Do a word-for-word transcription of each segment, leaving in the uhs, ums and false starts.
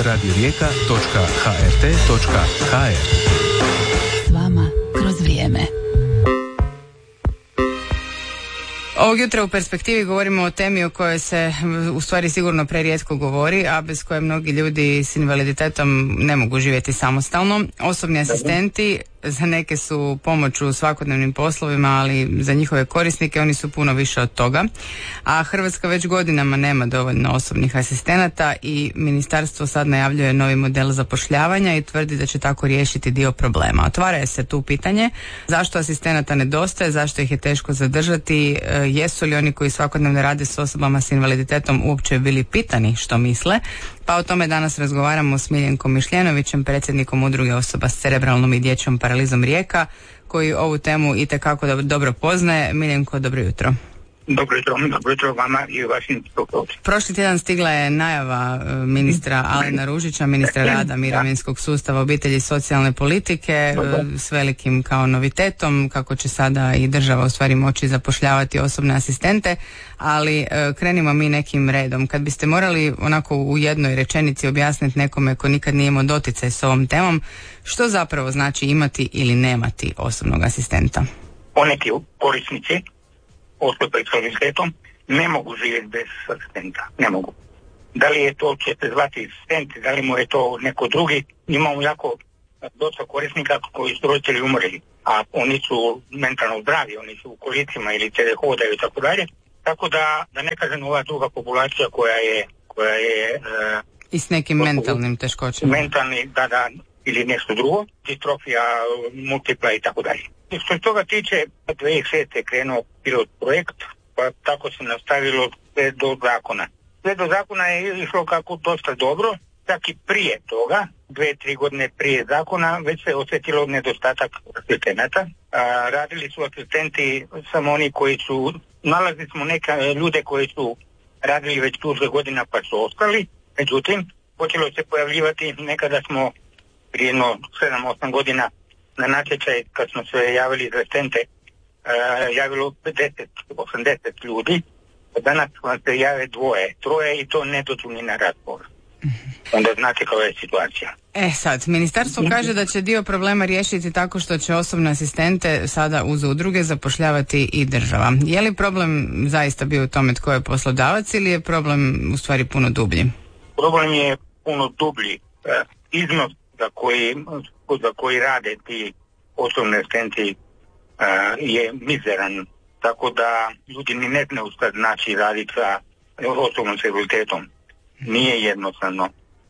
radio rijeka točka h r t točka h r. S vama kroz vrijeme. Ovog jutra u Perspektivi govorimo o temi o kojoj se u stvari sigurno prerijetko govori, a bez koje mnogi ljudi s invaliditetom ne mogu živjeti samostalno. Osobni asistenti za neke su pomoć u svakodnevnim poslovima, ali za njihove korisnike oni su puno više od toga. A Hrvatska već godinama nema dovoljno osobnih asistenata i ministarstvo sad najavljuje novi model zapošljavanja i tvrdi da će tako riješiti dio problema. Otvara se tu pitanje zašto asistenata nedostaje, zašto ih je teško zadržati, jesu li oni koji svakodnevno rade s osobama s invaliditetom uopće bili pitani što misle. Pa o tome danas razgovaramo s Miljenkom Mišljenovićem, predsjednikom udruge osoba s cerebralnom i dječjom paralizom Rijeka, koji ovu temu itekako dobro, dobro poznaje. Miljenko, dobro jutro. Dobro jutro, dobro jutro vama i vašim slušateljima. Prošli tjedan stigla je najava ministra Alena Ružića, ministra rada, mirovinskog sustava, obitelji i socijalne politike, s velikim kao novitetom kako će sada i država u stvari moći zapošljavati osobne asistente, ali krenimo mi nekim redom. Kad biste morali onako u jednoj rečenici objasniti nekome ko nikad nije imao doticaj s ovom temom, što zapravo znači imati ili nemati osobnog asistenta? Poneki korisnici osobe s invaliditetom ne mogu živjeti bez asistenta, ne mogu. Da li je to, će se zvati asistent, da li mu je to neko drugi, imamo jako dosta korisnika koji su roditelji umrli, a oni su mentalno zdravi, oni su u kolicima ili te hodaju i tako dalje, tako da, da ne kažem ova druga populacija koja je koja je uh, i s nekim uh, mentalnim teškoćama. Mentalni, da, da, ili nešto drugo, distrofija multipla i tako dalje. Što se toga tiče, dvije tisuće šeste je krenuo pilot projekt, pa tako se nastavilo sve do zakona. Sve do zakona je išlo kako dosta dobro, čak i prije toga, dve, tri godine prije zakona, već se osjetilo nedostatak asistenata. A, radili su asistenti samo oni koji su, nalazili smo neke ljude koji su radili već duže godina pa su ostali, međutim, počelo se pojavljivati, nekada smo prije jedno sedam osam godina na natječaj kad smo se javili za asistente uh, javilo pedeset osamdeset ljudi, danas vam se jave dvoje, troje i to ne dođu ni na razgovor. Onda znate kao je situacija. E sad, ministarstvo kaže da će dio problema riješiti tako što će osobne asistente sada uz udruge zapošljavati i država. Je li problem zaista bio u tome tko je poslodavac ili je problem u stvari puno dublji? Problem je puno dublji. Uh, iznos za koji, za koji rade ti osobni asistenti uh, je mizeran, tako da ljudi ni ne znaju šta znači raditi sa osobnom s invaliditetom. Nije jednostavno.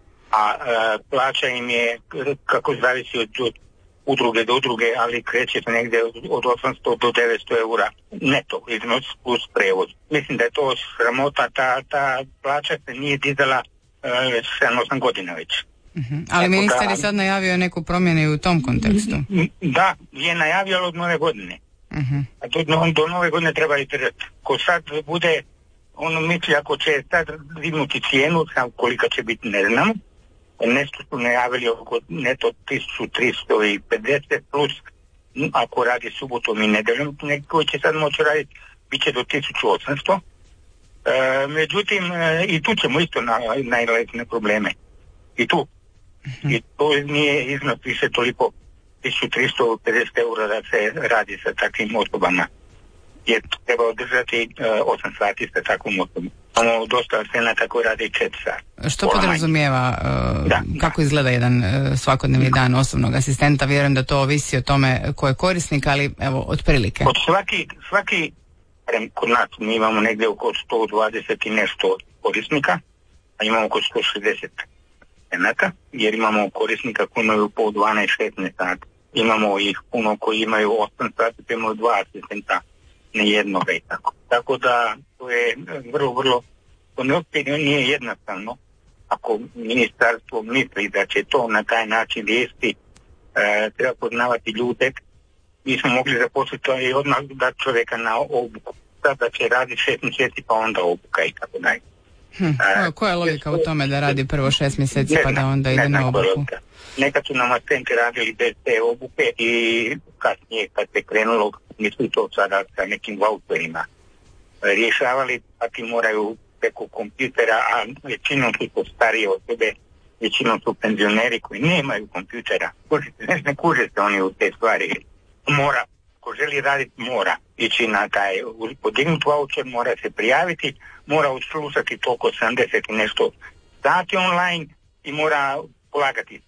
A uh, plaća im je, kako zavisi od, od udruge do udruge, ali kreće se negdje od osamsto do devetsto eura neto iznos plus prevoz. Mislim da je to sramota, ta, ta plaća se nije dizala uh, sedam osam godina već. Uh-huh. Ali ministar je sad najavio neku promjenu i u tom kontekstu. Da, je najavio od nove godine. Uh-huh. A do, do nove godine treba i držati. Ko sad bude, ono misli ako će sad dignuti cijenu, sam kolika će biti ne znam, nešto su najavili oko neto tisuću tristo pedeset plus, ako radi subotom i nedeljom, neko će sad moći raditi, bit će do tisuću osamsto. E, međutim, e, i tu ćemo isto nailaziti na probleme. I tu. Uh-huh. I to nije iznos više toliko tisuću tristo pedeset eura da se radi sa takvim osobama. Jer treba održati uh, osam sati sa takvom osobom. Imamo dosta asistenata koji rade i četiri sata. Što podrazumijeva uh, da, kako da. izgleda jedan uh, svakodnevni dan osobnog asistenta? Vjerujem da to ovisi o tome ko je korisnik, ali evo, otprilike. Od svaki, svaki, kod nas mi imamo negdje oko sto dvadeset i nešto korisnika, a imamo oko sto šezdeset asistenata, jer imamo korisnika koji imaju po dvanaest šesnaest sati. Imamo ih puno koji imaju osam sati, pa imaju dva asistenta, ne jednoga i tako. Tako da to je vrlo, vrlo, to ne nije jednostavno. Ako ministarstvo misli da će to na taj način riješiti, e, treba poznavati ljude. Mi smo mogli zaposliti i odmah da čovjeka na obuku. Sada će raditi šest mjeseci pa onda obuka i tako dalje. Hm, koja, koja je logika u tome da radi prvo šest mjeseci pa da onda ide na obuku? Nekad su nam asistenti radili bez te obuke i kasnije kad se krenulo, mi su to sada sa nekim voucherima rješavali, a ti moraju preko kompjutera, a većinom su to starije osobe većinom su penzioneri koji nemaju kompjutera. Ne, ne kuže se oni u te stvari. Mora, ko želi raditi, mora ići na taj podignut voucher, mora se prijaviti, mora odslušati toliko sedamdeset i nešto sati online i mora polagati.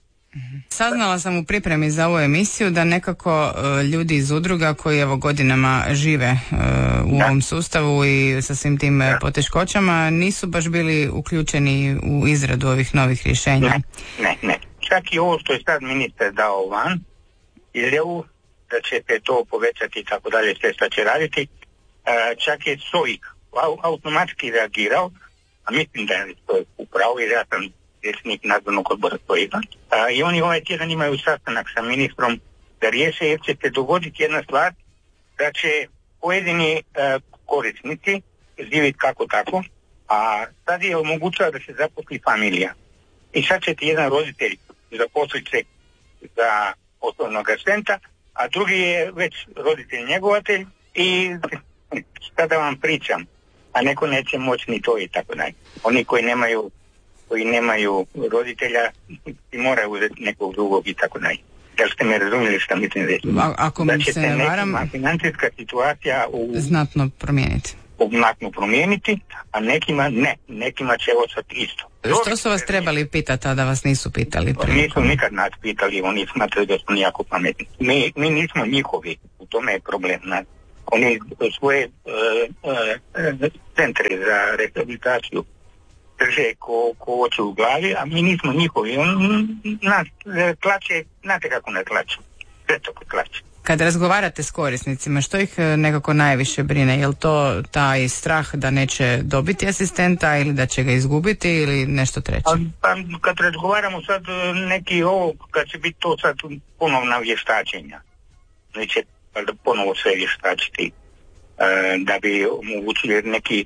Saznala sam u pripremi za ovu emisiju da nekako uh, ljudi iz udruga koji evo godinama žive uh, u da. ovom sustavu i sa svim tim da. poteškoćama nisu baš bili uključeni u izradu ovih novih rješenja. Ne, ne, ne. Čak i ovo što je sad ministar dao van, izjavu da ćete to povećati i tako dalje, sve što će raditi, uh, čak je SOIK automatski reagirao, a mislim da je to upravo jer ja sam predsjednik nadzornog odbora SOIK-a, i oni ovaj tjedan imaju sastanak sa ministrom da riješe, jer će se dogoditi jedna stvar da će pojedini uh, korisnici živjeti kako tako, a sad je omogućava da se zaposli familija. I sad će ti jedan roditelj zaposliti se za osobnog asistenta, a drugi je već roditelj njegovatelj i šta da vam pričam, a neko neće moći ni to i tako dalje. Oni koji nemaju koji nemaju roditelja i moraju uzeti nekog drugog i tako dalje. Da li ste me razumjeli što mislim reći? A, ako mi se ne varam, financijska situacija u, znatno promijeniti. Znatno promijeniti, a nekima ne. Nekima će ostati isto. Što su vas trebali pitati, a da vas nisu pitali? Nisu nikad nas pitali, oni smatraju da smo jako pametni. Mi, mi nismo njihovi, u tome je problem. Nas. Oni svoje uh, uh, centre za rehabilitaciju drže ko, ko oče u glavi, a mi nismo njihovi. On nas tlače, znate kako nas tlače. Sve to tlače. Kad razgovarate s korisnicima, što ih nekako najviše brine? Je li to taj strah da neće dobiti asistenta ili da će ga izgubiti ili nešto treće? A, pa, kad razgovaramo sad neki ovo, kad će biti to sad ponovna vještačenja. Neće da ponovo sve vještačiti uh, da bi omogućili neki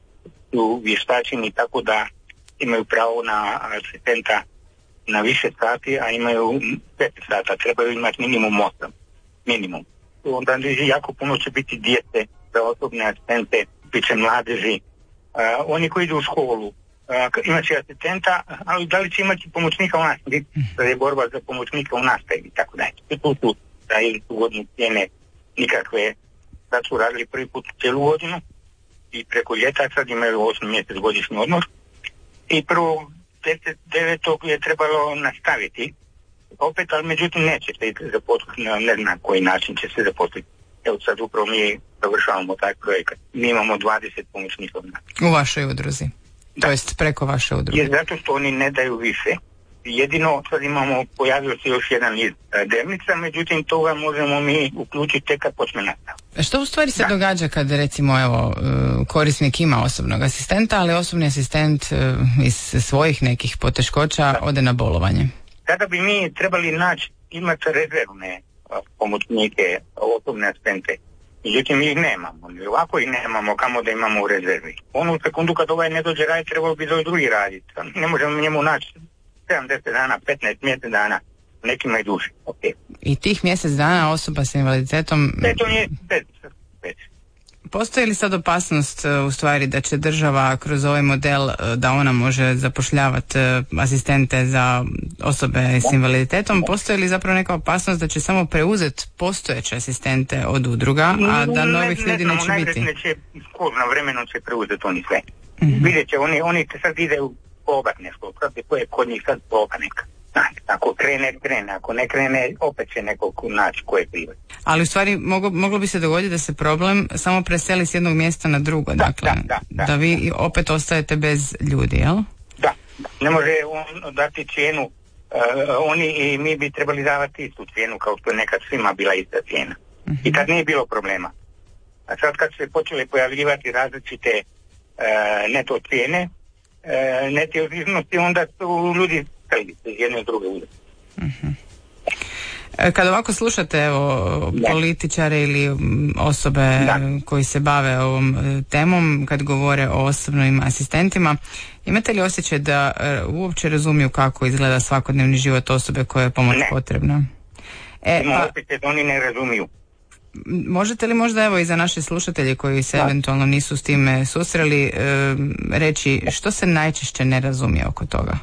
su vještačeni tako da imaju pravo na asistenta na više sati, a imaju pet sata, trebaju imati minimum osam. Minimum. Onda jako puno će biti djece za osobne asistente, bit će mladeži, uh, oni koji idu u školu, uh, imat će asistenta, ali da li će imati pomoćnika u nastavi, da je borba za pomoćnika u nastavi i tako dalje. Tu su da ili su godinu cijene nikakve, sad su radili prvi put cijelu godinu i preko ljeta, sad imaju osam mjesec godišnji odmor i prvo devetog je trebalo nastaviti opet, ali međutim neće se zaposliti, ne znam koji način će se zaposliti. Evo sad upravo mi završavamo taj projekat. Mi imamo dvadeset pomoćnika. U vašoj udruzi? Da. To jest preko vaše udruge? Je zato što oni ne daju više. Jedino sad imamo, pojavio se još jedan iz Devnica, međutim toga možemo mi uključiti tek kad počne nastav. Što u stvari se da. događa kad recimo evo korisnik ima osobnog asistenta, ali osobni asistent iz svojih nekih poteškoća da. ode na bolovanje? Tada bi mi trebali naći, imati rezervne pomoćnike, osobne asistente. Međutim, mi ih nemamo. Ovako ih nemamo, kamo da imamo u rezervi. Onu sekundu kad ovaj ne dođe raditi, trebalo bi da ovaj drugi raditi. Ne možemo njemu naći sedamdeset dana, petnaest mjesec dana, nekima i duže. Okay. I tih mjesec dana osoba s invaliditetom... To nije pet, pet. Postoji li sad opasnost u stvari da će država kroz ovaj model da ona može zapošljavati asistente za osobe s invaliditetom? Postoji li zapravo neka opasnost da će samo preuzeti postojeće asistente od udruga, a da novih ne, ne, ljudi neće biti? Ne će, skoro na vremenu će preuzeti oni sve. Mm-hmm. Vidjet će, oni, oni sad ide u pobat nešto, ko je kod njih sad poba neka. Ako krene, krene, ako ne krene, opet će nekog naći ko je privat. Ali u stvari moglo, moglo bi se dogoditi da se problem samo preseli s jednog mjesta na drugo, da, dakle, da, da, da, da vi opet ostajete bez ljudi, jel? Da, ne može on dati cijenu, uh, oni i mi bi trebali davati istu cijenu kao što je nekad svima bila ista cijena. Uh-huh. I tad nije bilo problema. A sad kad se počeli pojavljivati različite uh, neto cijene, uh, neti odličnosti, onda su ljudi iz jedne i druge uzeti. Uh-huh. Kad ovako slušate evo, političare ili osobe da. koji se bave ovom temom, kad govore o osobnim asistentima, imate li osjećaj da uh, uopće razumiju kako izgleda svakodnevni život osobe koja je pomoć ne. potrebna? E, Ima pa, osjećaj da oni ne razumiju. Možete li možda evo i za naše slušatelje koji se da. eventualno nisu s time susreli uh, reći što se najčešće ne razumije oko toga?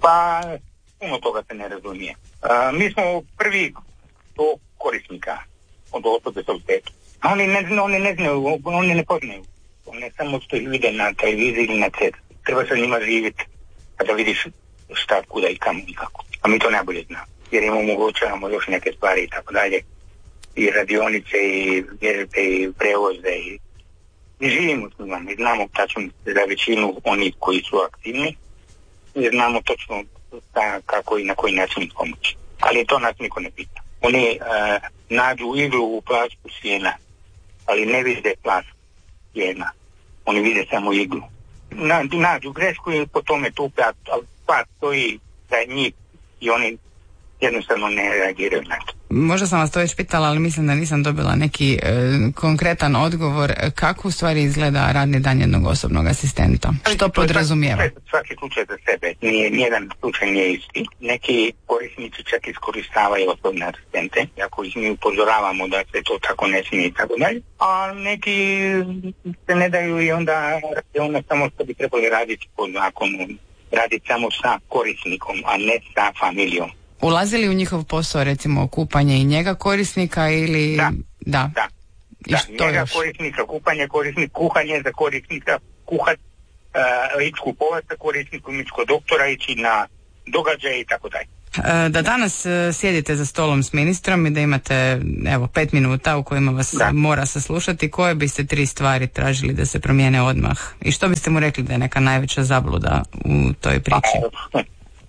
Pa puno toga se ne razumije. A, mi smo prvi do korisnika od osobe s invaliditetom. A oni ne, oni ne znaju, oni ne poznaju. Oni samo što ih vide na televiziji ili na cedu. Treba sa njima živjeti kada vidiš šta, kuda i kamo i kako. A mi to najbolje znamo. Jer im omogućavamo još neke stvari i tako dalje. I radionice, i vježbe, i prevoze. I, i živimo s njima. Mi znamo tačno za većinu onih koji su aktivni. I znamo točno ta, kako i na koji način pomoći. Ali to nas niko ne pita. Oni uh, nađu iglu u plasku sjena, ali ne vide plasku sjena. Oni vide samo iglu. Na, nađu grešku i po tome tupe, a plas stoji za njih i oni jednostavno ne reagiraju na to. Možda sam vas to već pitala, ali mislim da nisam dobila neki e, konkretan odgovor. Kako u stvari izgleda radni dan jednog osobnog asistenta? Što podrazumijeva? Svaki, svaki slučaj za sebe. Nije, nijedan slučaj nije isti. Neki korisnici čak iskoristavaju osobne asistente, ako ih mi upozoravamo da se to tako ne smije i tako dalje. A neki se ne daju i onda, onda samo što bi trebali raditi po zakonu, raditi samo sa korisnikom, a ne sa familijom. Ulazi li u njihov posao recimo kupanje i njega korisnika ili... Da, da. da. I da. što njega još? Korisnika, kupanje korisnik, kuhanje za korisnika, kuhat, uh, ići kupovat za korisnikom, ići kod doktora, ići na događaje i tako dalje. Da danas sjedite za stolom s ministrom i da imate evo pet minuta u kojima vas da. mora saslušati, koje biste tri stvari tražili da se promijene odmah? I što biste mu rekli da je neka najveća zabluda u toj priči? A,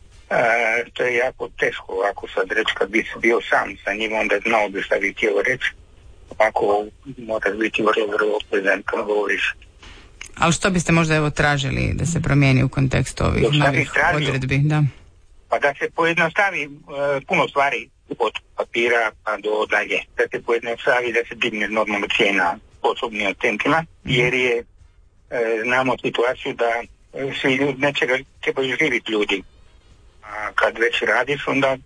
E, to je jako teško ovako sad reći. Kad bi bio sam sa njim, onda znao bi šta bi htio reći. Ovako moraš biti vrlo vrlo oprezan kad govoriš. Ali što biste možda evo tražili da se promijeni u kontekstu ovih novih odredbi? Da. Pa da se pojednostavi e, puno stvari od papira pa do dalje. Da se pojednostavi, da se digne normalna cijena osobnim asistentima, jer je e, znamo situaciju da e, svi ljudi nečega trebaju živjeti ljudi. A kad već radiš, onda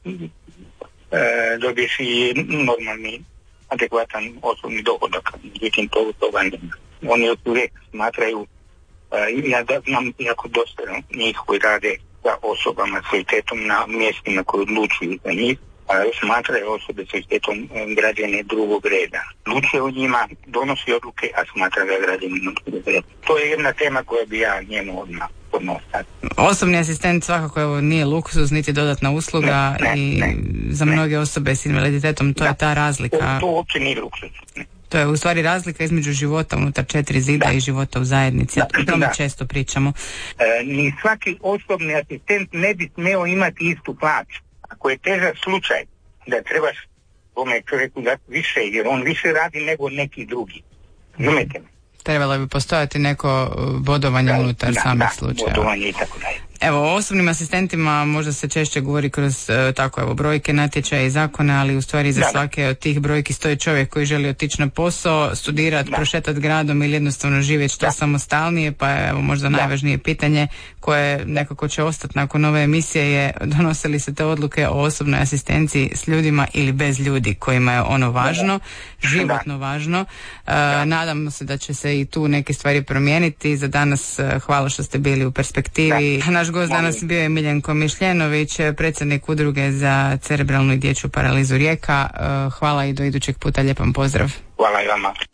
e, dobiješ i normalni, adekvatan osobni dohodak. Međutim, to toga nema. Oni uvijek smatraju, e, ja da znam jako dosta njih koji rade sa osobama s invaliditetom na mjestima koji odlučuju za njih, a smatraju osobe s invaliditetom građane drugog reda. Odlučuje o njima, donosi odluke, a smatra ga građaninom drugog reda. To je jedna tema koja bi ja njemu odmah podnosila. Osobni asistent svakako evo nije luksuz niti dodatna usluga ne, ne, i ne, za mnoge ne. osobe s invaliditetom to da. je ta razlika. To, to uopće nije luksuz. Ne. To je u stvari razlika između života unutar četiri zida da. i života u zajednici. Da. O tome da. često pričamo. E, ni svaki osobni asistent ne bi smeo imati istu plaću. Ako je težak slučaj da trebaš tome čovjeku dati više, jer on više radi nego neki drugi. Razumete me? Trebalo bi postojati neko bodovanje da, unutar da, samih da, slučajeva. Bodovanje i tako dalje. Evo, o osobnim asistentima možda se češće govori kroz e, tako evo brojke, natječaje i zakone, ali u stvari za da, svake od tih brojki stoji čovjek koji želi otići na posao, studirati, prošetati gradom ili jednostavno živjeti što da. samostalnije, pa evo možda da. najvažnije pitanje koje nekako će ostati nakon ove emisije je donose li se te odluke o osobnoj asistenciji s ljudima ili bez ljudi kojima je ono važno, da. životno da. važno. E, nadamo se da će se i tu neke stvari promijeniti. Za danas hvala što ste bili u Perspektivi. Da. Naš gost danas bio je Miljenko Mišljenović, predsjednik udruge za cerebralnu i dječju paralizu Rijeka. Hvala i do idućeg puta, lijepan pozdrav. Hvala i vama.